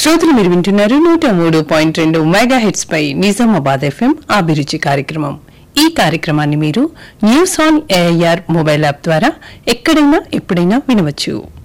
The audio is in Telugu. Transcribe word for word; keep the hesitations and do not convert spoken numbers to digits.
శ్రోతలు మీరు వింటున్నారు నూట మూడు పాయింట్ రెండు మెగా హెడ్స్ పై నిజామాబాద్ ఎఫ్ఎం అభిరుచి కార్యక్రమం. ఈ కార్యక్రమాన్ని మీరు news on AIR mobile app ద్వారా ఎక్కడైనా ఎప్పుడైనా వినవచ్చు.